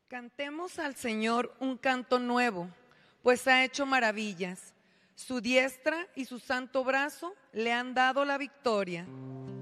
Cantemos al Señor un canto nuevo, pues ha hecho maravillas. Su diestra y su santo brazo le han dado la victoria.